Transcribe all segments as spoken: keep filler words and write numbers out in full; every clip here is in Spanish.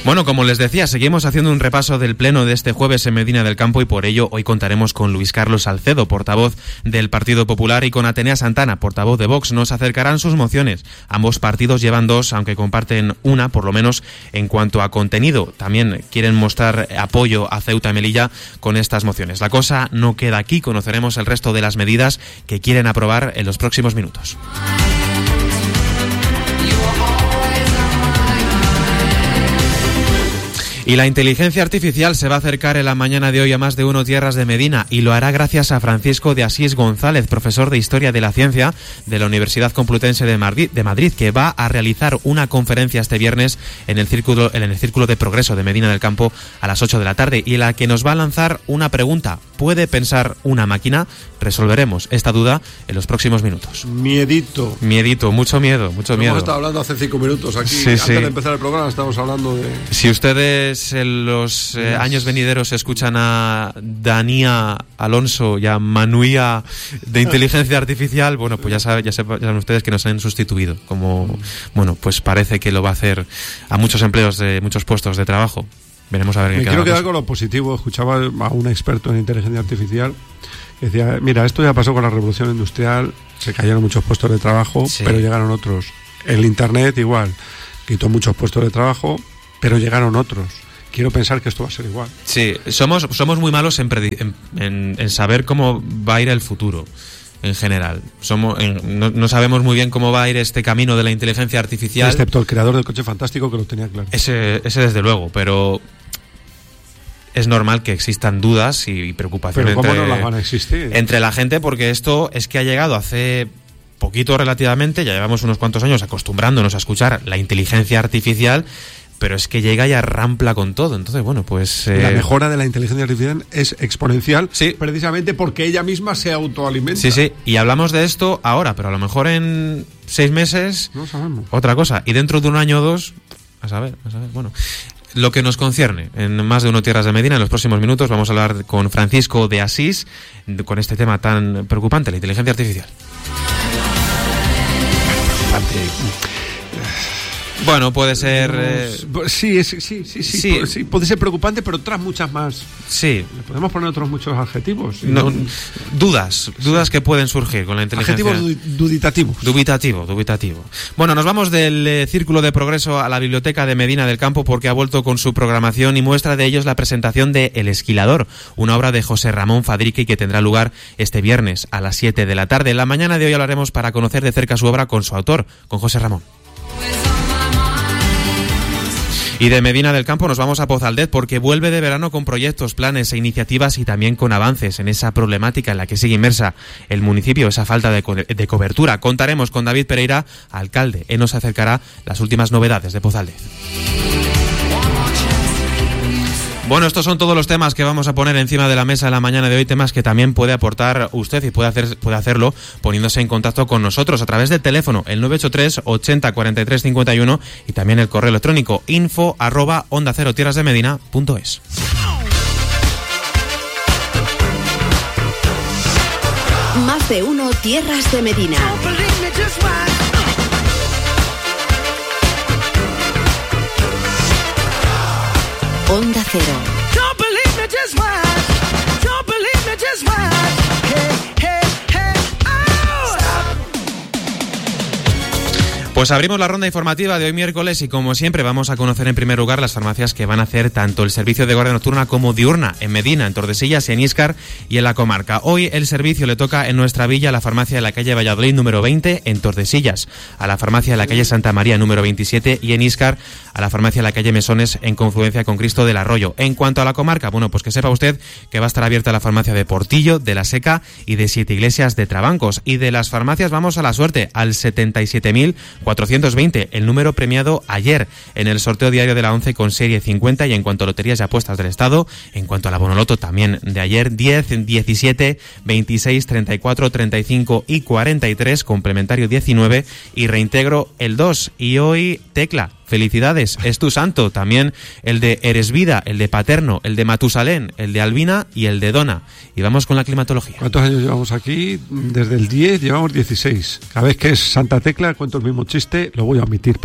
Bueno, como les decía, seguimos haciendo un repaso del pleno de este jueves en Medina del Campo y por ello hoy contaremos con Luis Carlos Salcedo, portavoz del Partido Popular, y con Atenea Santana, portavoz de Vox. Nos acercarán sus mociones. Ambos partidos llevan dos, aunque comparten una, por lo menos en cuanto a contenido. También quieren mostrar apoyo a Ceuta y Melilla con estas mociones. La cosa no queda aquí, conoceremos el resto de las medidas que quieren aprobar en los próximos minutos. Y la inteligencia artificial se va a acercar en la mañana de hoy a más de uno tierras de Medina y lo hará gracias a Francisco de Asís González, profesor de Historia de la Ciencia de la Universidad Complutense de Madrid, de Madrid, que va a realizar una conferencia este viernes en el Círculo, en el Círculo de Progreso de Medina del Campo a las ocho de la tarde y en la que nos va a lanzar una pregunta. ¿Puede pensar una máquina? Resolveremos esta duda en los próximos minutos. Miedito. Miedito, mucho miedo, mucho miedo. Hemos estado hablando hace cinco minutos aquí, sí, antes sí. de empezar el programa estamos hablando de... Si ustedes en los eh, años venideros escuchan a Dania Alonso y a Manuía de inteligencia artificial, bueno, pues ya saben, ya saben ustedes que nos han sustituido. Como, bueno, pues parece que lo va a hacer a muchos empleos de muchos puestos de trabajo. Veremos a ver qué Me queda. quiero quedar con lo positivo. Escuchaba a un experto en inteligencia artificial que decía, mira, esto ya pasó con la revolución industrial, se cayeron muchos puestos de trabajo, sí, pero llegaron otros. El Internet igual, quitó muchos puestos de trabajo, pero llegaron otros. Quiero pensar que esto va a ser igual. Sí, somos, somos muy malos en, en, en, en saber cómo va a ir el futuro. En general, somos en, no, no sabemos muy bien cómo va a ir este camino de la inteligencia artificial. Excepto el creador del coche fantástico, que lo tenía claro. Ese, ese desde luego, pero es normal que existan dudas y preocupaciones. Pero ¿cómo entre, no las van a existir? Entre la gente, porque esto es que ha llegado hace poquito relativamente, ya llevamos unos cuantos años acostumbrándonos a escuchar la inteligencia artificial, pero es que llega y arrampla con todo. Entonces, bueno, pues... Eh... La mejora de la inteligencia artificial es exponencial, sí, precisamente porque ella misma se autoalimenta. Sí, sí, y hablamos de esto ahora, pero a lo mejor en seis meses... No sabemos. Otra cosa, y dentro de un año o dos, a saber, a saber, bueno... Lo que nos concierne en Más de Uno Tierras de Medina, en los próximos minutos vamos a hablar con Francisco de Asís con este tema tan preocupante, la inteligencia artificial. Bueno, puede ser... Eh... Sí, es, sí, sí, sí, sí, sí. sí, puede ser preocupante, pero tras muchas más. Sí. Le podemos poner otros muchos adjetivos. No, no... Dudas, dudas sí, que pueden surgir con la inteligencia. Adjetivos dubitativos. Dubitativo, dubitativo. Bueno, nos vamos del eh, Círculo de Progreso a la Biblioteca de Medina del Campo porque ha vuelto con su programación y muestra de ellos la presentación de El Esquilador, una obra de José Ramón Fadrique que tendrá lugar este viernes a las siete de la tarde. En la mañana de hoy hablaremos para conocer de cerca su obra con su autor, con José Ramón. Y de Medina del Campo nos vamos a Pozaldez porque vuelve de verano con proyectos, planes e iniciativas y también con avances en esa problemática en la que sigue inmersa el municipio, esa falta de, co- de cobertura. Contaremos con David Pereira, alcalde. Él nos acercará las últimas novedades de Pozaldez. Bueno, estos son todos los temas que vamos a poner encima de la mesa en la mañana de hoy, temas que también puede aportar usted y puede hacer puede hacerlo poniéndose en contacto con nosotros a través del teléfono, el nueve ocho tres ochenta cuarenta y tres cincuenta y uno y también el correo electrónico info arroba onda cero tierras de medina punto es. Más de uno Tierras de Medina. Onda Cero. Don't believe me, just watch. Don't believe me, just watch. Hey, hey, hey, oh. Pues abrimos la ronda informativa de hoy miércoles y como siempre vamos a conocer en primer lugar las farmacias que van a hacer tanto el servicio de guardia nocturna como diurna en Medina, en Tordesillas, en Íscar y en la comarca. Hoy el servicio le toca en nuestra villa a la farmacia de la calle Valladolid número veinte en Tordesillas, a la farmacia de la calle Santa María número veintisiete y en Íscar a la farmacia de la calle Mesones en confluencia con Cristo del Arroyo. En cuanto a la comarca, bueno, pues que sepa usted que va a estar abierta la farmacia de Portillo, de La Seca y de Siete Iglesias de Trabancos. Y de las farmacias vamos a la suerte, al setenta y siete mil cuatrocientos veinte, el número premiado ayer en el sorteo diario de la once con serie cincuenta. Y en cuanto a loterías y apuestas del Estado, en cuanto a la Bonoloto también de ayer, diez, diecisiete, veintiséis, treinta y cuatro, treinta y cinco y cuarenta y tres, complementario diecinueve y reintegro el dos. Y hoy, Tecla, felicidades, es tu santo, también el de Eresvida, el de Paterno, el de Matusalén, el de Albina y el de Dona. Y vamos con la climatología. ¿Cuántos años llevamos aquí? Desde el diez llevamos dieciséis. Cada vez que es Santa Tecla cuento el mismo chiste, lo voy a omitir por hoy.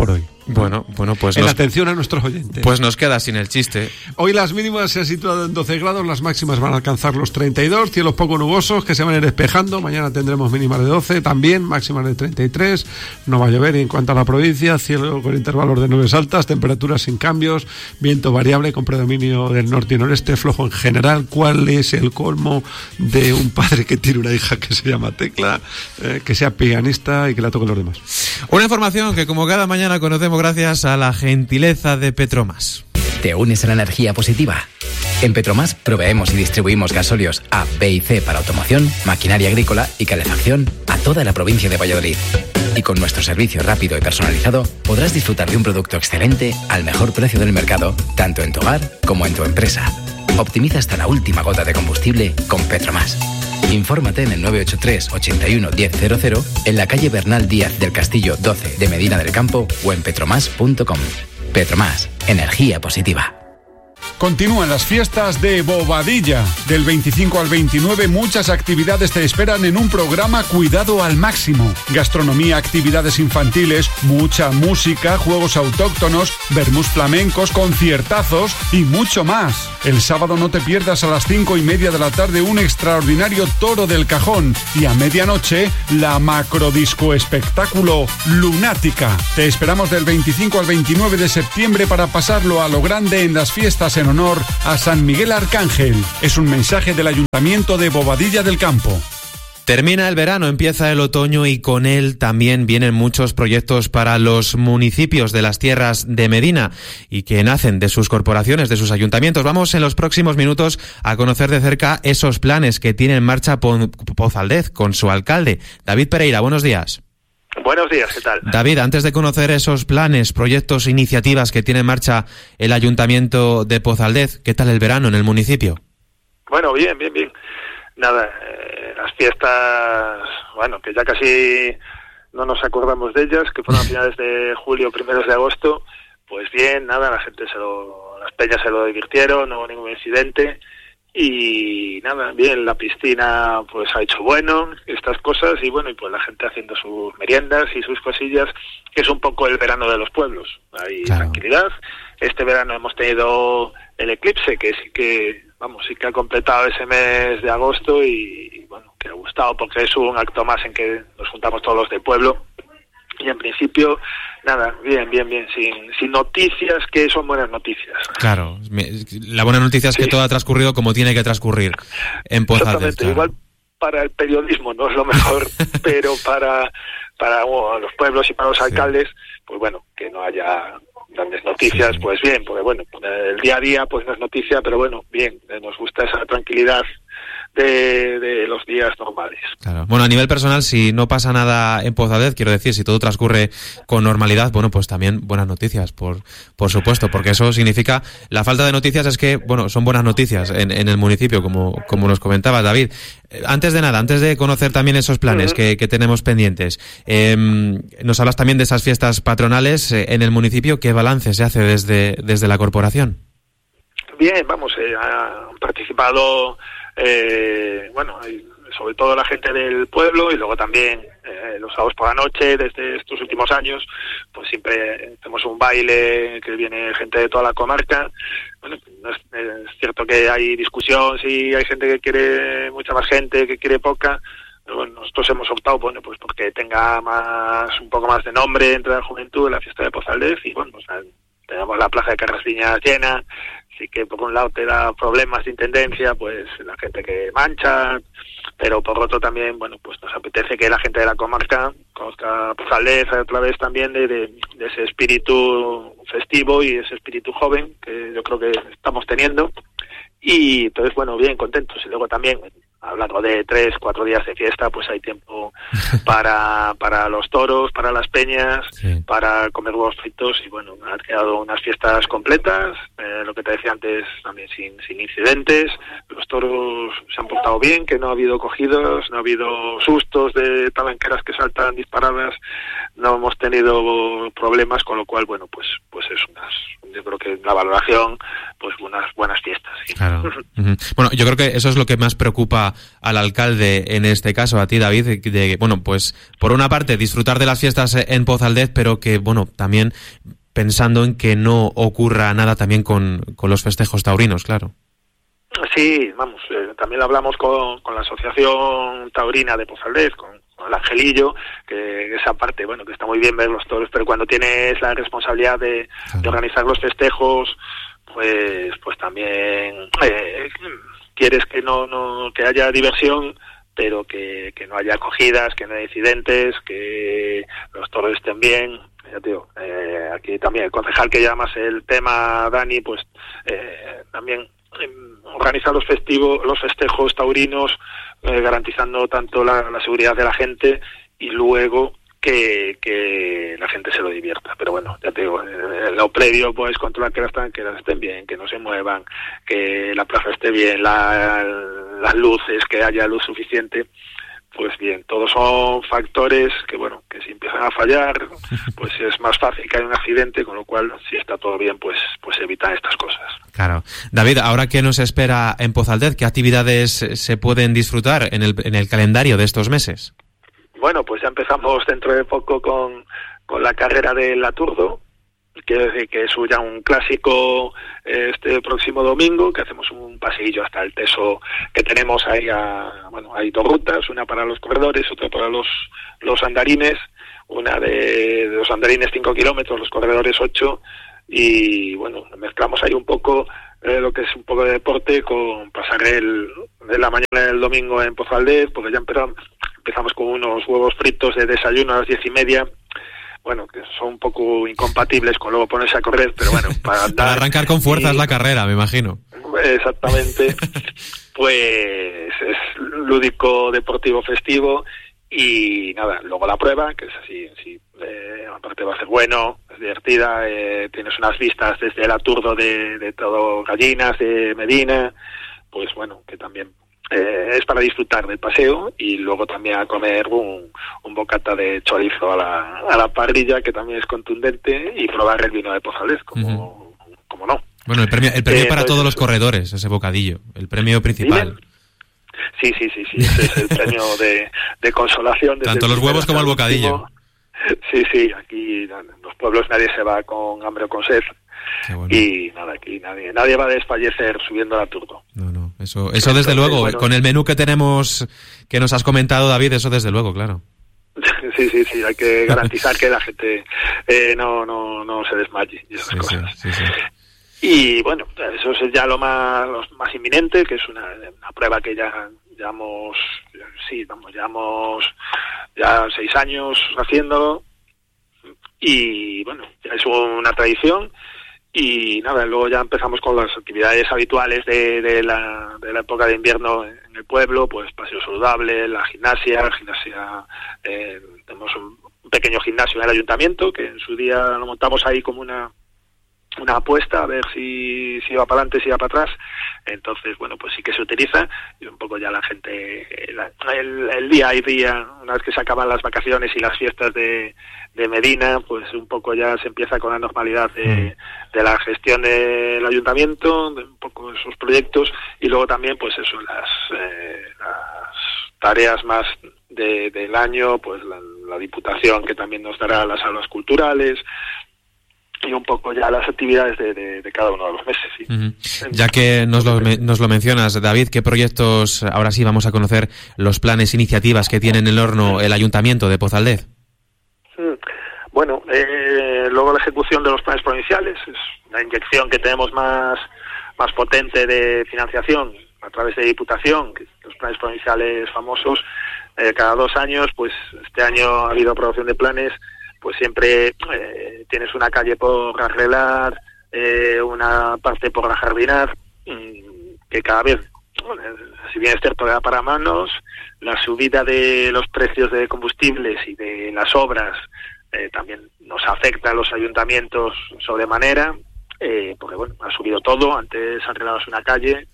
Bueno, bueno, pues en nos, atención a nuestros oyentes. Pues nos queda sin el chiste. Hoy las mínimas se han situado en doce grados, las máximas van a alcanzar los treinta y dos, cielos poco nubosos que se van a ir despejando. Mañana tendremos mínimas de doce, también máximas de treinta y tres. No va a llover. Y en cuanto a la provincia, cielo con intervalos de nubes altas, temperaturas sin cambios, viento variable con predominio del norte y noreste, flojo en general. ¿Cuál es el colmo de un padre que tiene una hija que se llama Tecla, eh, que sea pianista y que la toque los demás? Una información que como cada mañana conocemos gracias a la gentileza de Petromas. ¿Te unes a la energía positiva? En Petromas proveemos y distribuimos gasóleos A, B y C para automoción, maquinaria agrícola y calefacción a toda la provincia de Valladolid. Y con nuestro servicio rápido y personalizado podrás disfrutar de un producto excelente al mejor precio del mercado, tanto en tu hogar como en tu empresa. Optimiza hasta la última gota de combustible con Petromas. Infórmate en el nueve ocho tres, ochenta y uno, diez cero cero, en la calle Bernal Díaz del Castillo doce de Medina del Campo o en petromas punto com. Petromas, energía positiva. Continúan las fiestas de Bobadilla. Del veinticinco al veintinueve muchas actividades te esperan en un programa cuidado al máximo. Gastronomía, actividades infantiles, mucha música, juegos autóctonos, vermús flamencos, conciertazos y mucho más. El sábado no te pierdas a las cinco y media de la tarde un extraordinario Toro del Cajón y a medianoche la macrodisco espectáculo Lunática. Te esperamos del veinticinco al veintinueve de septiembre para pasarlo a lo grande en las fiestas en honor a San Miguel Arcángel. Es un mensaje del Ayuntamiento de Bobadilla del Campo. Termina el verano, empieza el otoño y con él también vienen muchos proyectos para los municipios de las tierras de Medina y que nacen de sus corporaciones, de sus ayuntamientos. Vamos en los próximos minutos a conocer de cerca esos planes que tiene en marcha Pozaldez con su alcalde. David Pereira, buenos días. Buenos días, ¿qué tal? David, antes de conocer esos planes, proyectos, iniciativas que tiene en marcha el Ayuntamiento de Pozaldez, ¿qué tal el verano en el municipio? Bueno, bien, bien, bien. Nada, eh, las fiestas, bueno, que ya casi no nos acordamos de ellas, que fueron a finales de julio, primeros de agosto, pues bien, nada, la gente se lo, las peñas se lo divirtieron, no hubo ningún incidente. Y nada, bien, la piscina pues ha hecho bueno, estas cosas, y bueno, y pues la gente haciendo sus meriendas y sus cosillas, que es un poco el verano de los pueblos. Hay claro. tranquilidad. Este verano hemos tenido el eclipse, que sí que, vamos, sí que ha completado ese mes de agosto y, y bueno, que ha gustado porque es un acto más en que nos juntamos todos los del pueblo. Y en principio, nada, bien, bien, bien, sin, sin noticias que son buenas noticias. Claro, la buena noticia es sí. que todo ha transcurrido como tiene que transcurrir en Pozaldez. Exactamente, claro. Igual para el periodismo no es lo mejor, pero para, para bueno, los pueblos y para los alcaldes, sí. pues bueno, que no haya grandes noticias, sí. pues bien, porque bueno, el día a día pues no es noticia, pero bueno, bien, nos gusta esa tranquilidad De, de los días normales. Claro. Bueno, a nivel personal, si no pasa nada en Pozaldez, quiero decir, si todo transcurre con normalidad, bueno, pues también buenas noticias, por por supuesto, porque eso significa, la falta de noticias es que, bueno, son buenas noticias en, en el municipio, como, como nos comentaba David. Antes de nada, antes de conocer también esos planes uh-huh. que, que tenemos pendientes, eh, nos hablas también de esas fiestas patronales eh, en el municipio. ¿Qué balance se hace desde, desde la corporación? Bien, vamos, eh, han participado Eh, bueno, sobre todo la gente del pueblo y luego también eh, los sábados por la noche desde estos últimos años, pues siempre hacemos un baile que viene gente de toda la comarca. Bueno, no es, es cierto que hay discusión si hay gente que quiere mucha más gente, que quiere poca. Pero bueno, nosotros hemos optado, bueno, pues porque tenga más, un poco más de nombre entre la juventud en la fiesta de Pozaldez y bueno, pues tenemos la plaza de Carrasciñas llena. Sí que por un lado te da problemas de intendencia, pues la gente que mancha, pero por otro también, bueno, pues nos apetece que la gente de la comarca conozca Pozaldez a través también de, de, de ese espíritu festivo y ese espíritu joven que yo creo que estamos teniendo. Y entonces, bueno, bien contentos. Y luego también, a lo largo de tres, cuatro días de fiesta, pues hay tiempo para para los toros, para las peñas, sí. para comer huevos fritos y bueno, han quedado unas fiestas completas, eh, lo que te decía antes, también sin, sin incidentes. Los toros se han portado bien, que no ha habido cogidos, no ha habido sustos de talanqueras que saltan disparadas, no hemos tenido problemas, con lo cual, bueno, pues pues es unas, yo creo que la valoración, pues unas buenas fiestas. Sí. Claro. Uh-huh. Bueno, yo creo que eso es lo que más preocupa al alcalde en este caso, a ti, David, de, de bueno, pues por una parte disfrutar de las fiestas en Pozaldez, pero que bueno, también pensando en que no ocurra nada también con, con los festejos taurinos, claro. Sí, vamos, eh, también lo hablamos con, con la Asociación Taurina de Pozaldez, con, con el Angelillo, que esa parte, bueno, que está muy bien ver los toros, pero cuando tienes la responsabilidad de, claro. de organizar los festejos, pues pues también eh, quieres que no, no que haya diversión, pero que, que no haya acogidas, que no haya incidentes, que los toros estén bien. Ya te digo, eh, aquí también el concejal que llamas el tema, Dani, pues eh, también eh, organizar los festivos, los festejos taurinos, eh, garantizando tanto la, la seguridad de la gente y luego que, que la gente se lo divierta. Pero bueno, ya te digo, eh, lo previo pues controlar que las tranqueras estén bien, que no se muevan, que la plaza esté bien, la, las luces, que haya luz suficiente. Pues bien, todos son factores que, bueno, que si empiezan a fallar, pues es más fácil que haya un accidente, con lo cual, si está todo bien, pues pues evitan estas cosas. Claro. David, ¿ahora qué nos espera en Pozaldez? ¿Qué actividades se pueden disfrutar en el, en el calendario de estos meses? Bueno, pues ya empezamos dentro de poco con, con la carrera del Aturdo, que, que es ya un clásico este próximo domingo, que hacemos un paseillo hasta el Teso, que tenemos ahí a, bueno, hay dos rutas, una para los corredores, otra para los los andarines, una de, de los andarines cinco kilómetros, los corredores ocho, y bueno, mezclamos ahí un poco eh, lo que es un poco de deporte con pasar el de la mañana del domingo en Pozaldez, porque ya empezamos, empezamos con unos huevos fritos de desayuno a las diez y media, bueno, que son un poco incompatibles con luego ponerse a correr, pero bueno, para andar... para arrancar con fuerzas y, la carrera, me imagino. Exactamente, pues es lúdico, deportivo, festivo, y nada, luego la prueba, que es así, así eh, aparte va a ser bueno, es divertida, eh, tienes unas vistas desde el Aturdo de, de todo Gallinas, de Medina, pues bueno, que también... Eh, es para disfrutar del paseo y luego también a comer un, un bocata de chorizo a la, a la parrilla, que también es contundente, y probar el vino de Pozaldez, como, uh-huh. como no. Bueno, el premio, el premio eh, para entonces, todos los corredores, ese bocadillo, el premio principal. ¿Dime? Sí, sí, sí, sí, ese es el premio de, de consolación. Tanto los huevos como el bocadillo. Sí, sí, aquí en los pueblos nadie se va con hambre o con sed. Bueno. Y nada, aquí nadie nadie va a desfallecer subiendo al Aturdo. No, no, eso eso desde Entonces, luego, bueno, con el menú que tenemos, que nos has comentado, David, eso desde luego, claro. Sí, sí, sí, hay que garantizar que la gente eh, no no no se desmaye y esas sí, cosas. Sí, sí, sí. Y bueno, eso es ya lo más lo más inminente, que es una, una prueba que ya llevamos, sí, vamos, llevamos ya seis años haciéndolo, y bueno, ya es una tradición. Y nada, luego ya empezamos con las actividades habituales de, de, la, de la época de invierno en el pueblo, pues paseo saludable, la gimnasia, gimnasia eh, tenemos un pequeño gimnasio en el ayuntamiento, que en su día lo montamos ahí como una una apuesta, a ver si, si va para adelante, si va para atrás. Entonces, bueno, pues sí que se utiliza, y un poco ya la gente, la, el, el día y día, una vez que se acaban las vacaciones y las fiestas de, de Medina, pues un poco ya se empieza con la normalidad de, de la gestión del ayuntamiento, de un poco esos proyectos, y luego también, pues eso, las, eh, las tareas más de, del año, pues la, la Diputación, que también nos dará las aulas culturales, y un poco ya las actividades de, de, de cada uno de los meses. ¿Sí? Uh-huh. Ya que nos lo, nos lo mencionas, David, ¿qué proyectos, ahora sí vamos a conocer los planes, iniciativas que tiene en el horno el Ayuntamiento de Pozaldez? Bueno, eh, luego la ejecución de los planes provinciales, es la inyección que tenemos más, más potente de financiación a través de Diputación, que los planes provinciales famosos, eh, cada dos años, pues este año ha habido aprobación de planes, pues siempre eh, tienes una calle por arreglar, eh, una parte por ajardinar, que cada vez, bueno, si bien es cierto, da para manos, la subida de los precios de combustibles y de las obras eh, también nos afecta a los ayuntamientos sobremanera, eh, porque bueno, ha subido todo. Antes arreglabas una calle,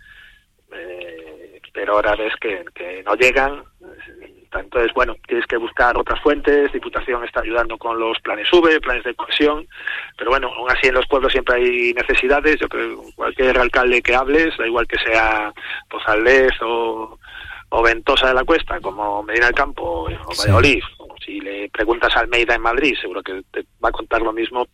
eh, pero ahora ves que, que no llegan. Entonces, bueno, tienes que buscar otras fuentes. Diputación está ayudando con los planes V E, planes de cohesión, pero bueno, aún así en los pueblos siempre hay necesidades. Yo creo que cualquier alcalde que hables, da igual que sea Pozaldez o, o Ventosa de la Cuesta, como Medina del Campo o Valladolid, sí. Si le preguntas a Almeida en Madrid, seguro que te va a contar lo mismo. Uh.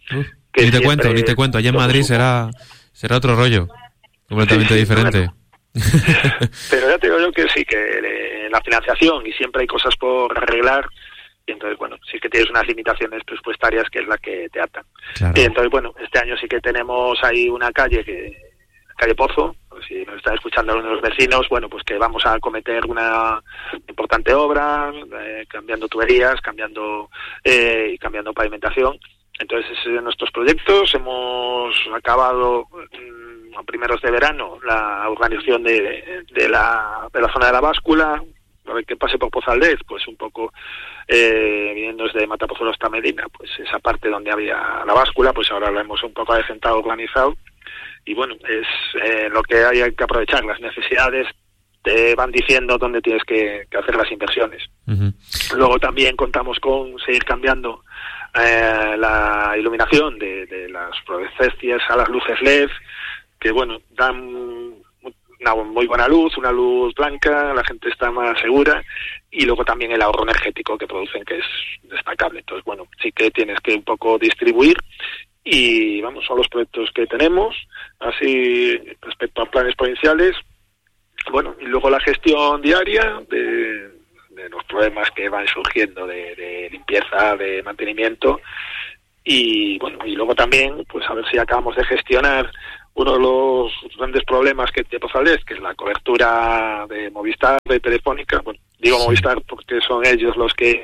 que ni te cuento, ni te cuento. Allí en Madrid será, será otro rollo, completamente sí, diferente. Bueno. Pero ya te digo yo que sí, que eh, la financiación, y siempre hay cosas por arreglar, y entonces, bueno, sí que tienes unas limitaciones presupuestarias que es la que te atan. Claro. Y entonces, bueno, este año sí que tenemos ahí una calle, que calle Pozo, si nos están escuchando algunos de los vecinos, bueno, pues que vamos a acometer una importante obra, eh, cambiando tuberías, cambiando eh, y cambiando pavimentación. Entonces, en nuestros proyectos hemos acabado mmm, a primeros de verano la organización de, de, la, de la zona de la báscula, a ver que pase por Pozaldez, pues un poco eh, viniendo desde Matapozuelo hasta Medina, pues esa parte donde había la báscula, pues ahora la hemos un poco adecentado, organizado, y bueno, es eh, lo que hay, hay que aprovechar, las necesidades te van diciendo dónde tienes que, que hacer las inversiones. Uh-huh. Luego también contamos con seguir cambiando eh, la iluminación de, de las fluorescencias a las luces L E D, que bueno, dan una muy buena luz, una luz blanca, la gente está más segura, y luego también el ahorro energético que producen, que es destacable. Entonces, bueno, sí que tienes que un poco distribuir, y vamos, son los proyectos que tenemos. Así, respecto a planes provinciales, bueno, y luego la gestión diaria de, de los problemas que van surgiendo de, de limpieza, de mantenimiento, y bueno, y luego también, pues a ver si acabamos de gestionar uno de los grandes problemas que tiene Pozaldez, que es la cobertura de Movistar, de Telefónica. Bueno, digo sí. Movistar porque son ellos los que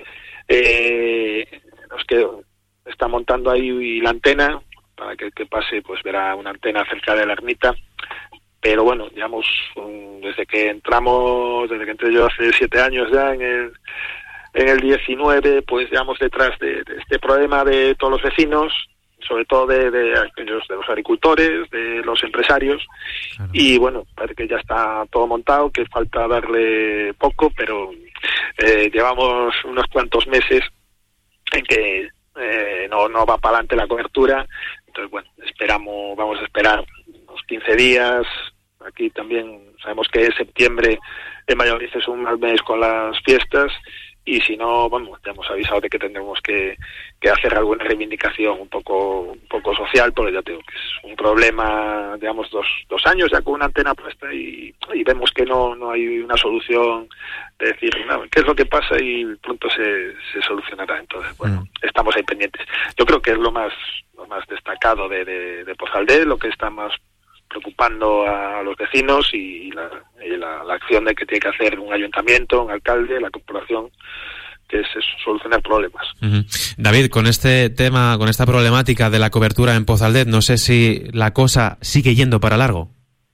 eh, los que están montando ahí la antena, para que el que pase pues verá una antena cerca de la ermita. Pero bueno, digamos, desde que entramos, desde que entré yo hace siete años ya en el en el diecinueve, pues digamos detrás de, de este problema de todos los vecinos, sobre todo de, de aquellos de los agricultores, de los empresarios, claro. Y bueno, parece que ya está todo montado, que falta darle poco, pero eh, llevamos unos cuantos meses en que eh, no, no va para adelante la cobertura. Entonces bueno, esperamos, vamos a esperar unos quince días. Aquí también sabemos que septiembre en Valladolid es un mal mes con las fiestas, y si no, bueno, ya hemos avisado de que tendremos que, que hacer alguna reivindicación un poco un poco social, porque ya te digo que es un problema, digamos, dos, dos años ya con una antena puesta, y, y vemos que no, no hay una solución de decir, no, ¿qué es lo que pasa? Y pronto se, se solucionará. Entonces, bueno, mm. estamos ahí pendientes. Yo creo que es lo más lo más destacado de, de, de Pozaldez, lo que está más preocupando a los vecinos, y la, y la, la acción de que tiene que hacer un ayuntamiento, un alcalde, la corporación, que es, es solucionar problemas. Uh-huh. David, con este tema, con esta problemática de la cobertura en Pozaldez, no sé si la cosa sigue yendo para largo.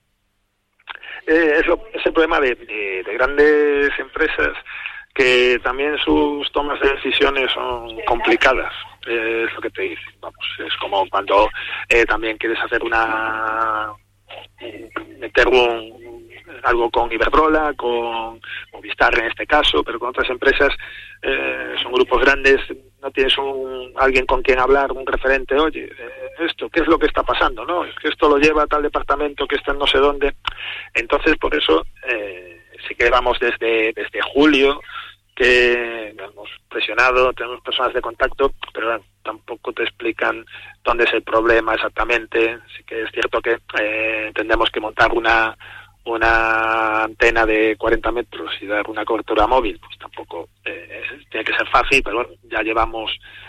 Eh, es, lo, es el problema de, de, de grandes empresas, que también sus tomas de decisiones son complicadas. Eh, es lo que te dice, vamos, es como cuando eh, también quieres hacer una meter un algo con Iberdrola, con Movistar en este caso, pero con otras empresas, eh, son grupos grandes, no tienes un alguien con quien hablar, un referente, oye, eh, esto, ¿qué es lo que está pasando? No, es que esto lo lleva a tal departamento, que está en no sé dónde. Entonces, por eso, eh, sí que vamos desde, desde julio, que hemos presionado, tenemos personas de contacto, pero bueno, tampoco te explican dónde es el problema exactamente. Sí que es cierto que eh, entendemos que montar una una antena de cuarenta metros y dar una cobertura móvil, pues tampoco eh, tiene que ser fácil, pero bueno, ya llevamos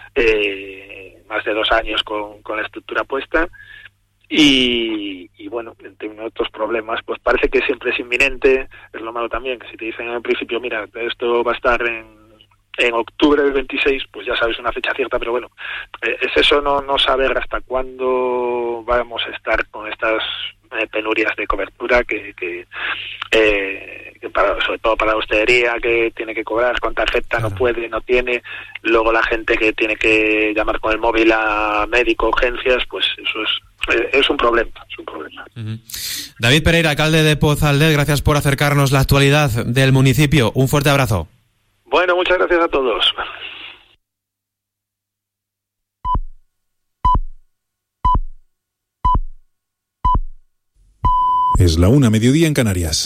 eh, más de dos años con, con la estructura puesta. Y, y bueno, en términos de otros problemas, pues parece que siempre es inminente. Es lo malo también, que si te dicen en principio, mira, esto va a estar en, en octubre del veintiséis, pues ya sabes una fecha cierta, pero bueno, eh, es eso, no, no saber hasta cuándo vamos a estar con estas eh, penurias de cobertura que, que, eh, que para, sobre todo para la hostelería, que tiene que cobrar con tarjeta, no puede, no tiene, luego la gente que tiene que llamar con el móvil a médico, urgencias, pues eso es Es un problema, es un problema. Uh-huh. David Pereira, alcalde de Pozaldez, gracias por acercarnos la actualidad del municipio. Un fuerte abrazo. Bueno, muchas gracias a todos. Es la una, mediodía en Canarias.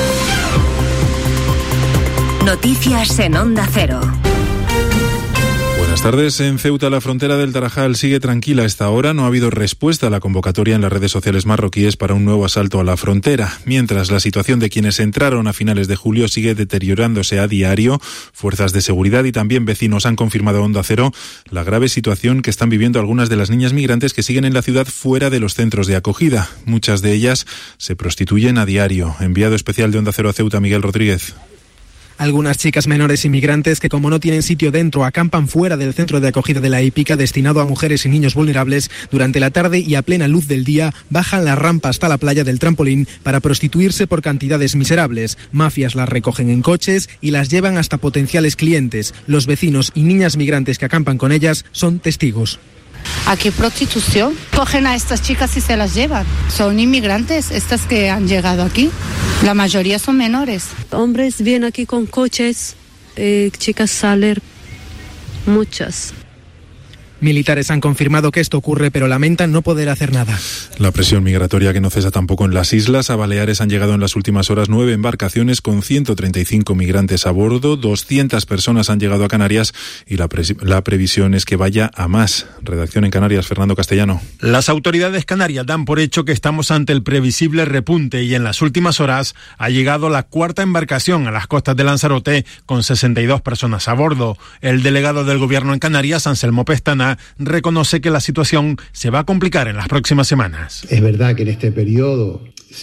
Noticias en Onda Cero. tardes. En Ceuta, la frontera del Tarajal sigue tranquila a esta hora. No ha habido respuesta a la convocatoria en las redes sociales marroquíes para un nuevo asalto a la frontera. Mientras, la situación de quienes entraron a finales de julio sigue deteriorándose a diario. Fuerzas de seguridad y también vecinos han confirmado a Onda Cero la grave situación que están viviendo algunas de las niñas migrantes que siguen en la ciudad fuera de los centros de acogida. Muchas de ellas se prostituyen a diario. Enviado especial de Onda Cero a Ceuta, Miguel Rodríguez. Algunas chicas menores inmigrantes que, como no tienen sitio dentro, acampan fuera del centro de acogida de la Hípica destinado a mujeres y niños vulnerables. Durante la tarde y a plena luz del día bajan la rampa hasta la playa del Trampolín para prostituirse por cantidades miserables. Mafias las recogen en coches y las llevan hasta potenciales clientes. Los vecinos y niñas migrantes que acampan con ellas son testigos. Aquí prostitución. Cogen a estas chicas y se las llevan. Son inmigrantes, estas que han llegado aquí. La mayoría son menores. Hombres vienen aquí con coches, eh, chicas salen, muchas. Militares han confirmado que esto ocurre, pero lamentan no poder hacer nada. La presión migratoria que no cesa tampoco en las islas. A Baleares han llegado en las últimas horas nueve embarcaciones con ciento treinta y cinco migrantes a bordo. doscientas personas han llegado a Canarias y la, pre- la previsión es que vaya a más. Redacción en Canarias, Fernando Castellano. Las autoridades canarias dan por hecho que estamos ante el previsible repunte y en las últimas horas ha llegado la cuarta embarcación a las costas de Lanzarote con sesenta y dos personas a bordo. El delegado del gobierno en Canarias, Anselmo Pestana, reconoce que la situación se va a complicar en las próximas semanas. Es verdad que en este periodo